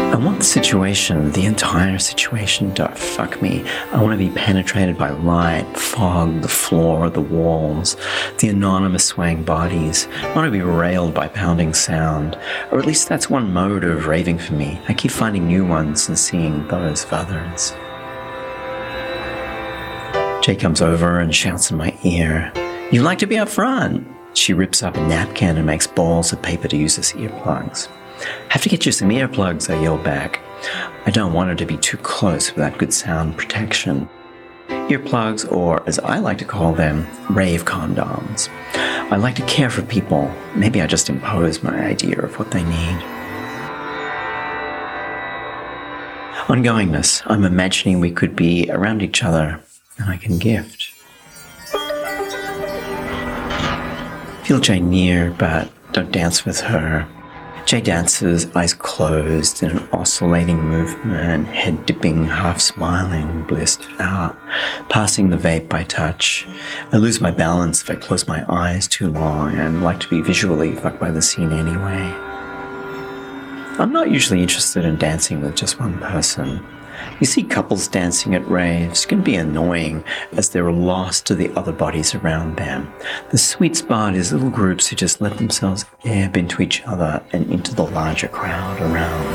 I want the situation, the entire situation, to fuck me. I want to be penetrated by light, fog, the floor, the walls, the anonymous swaying bodies. I want to be railed by pounding sound, or at least that's one mode of raving for me. I keep finding new ones and seeing those of others. Jay comes over and shouts in my ear, "You like to be up front!" She rips up a napkin and makes balls of paper to use as earplugs. "Have to get you some earplugs," I yell back. I don't want her to be too close without good sound protection. Earplugs, or as I like to call them, rave condoms. I like to care for people. Maybe I just impose my idea of what they need. Ongoingness. I'm imagining we could be around each other and I can gift. Feel Jay near, but don't dance with her. Jay dances, eyes closed, in an oscillating movement, head dipping, half smiling, blissed out, passing the vape by touch. I lose my balance if I close my eyes too long and like to be visually fucked by the scene anyway. I'm not usually interested in dancing with just one person. You see couples dancing at raves can be annoying as they're lost to the other bodies around them. The sweet spot is little groups who just let themselves ebb into each other and into the larger crowd around.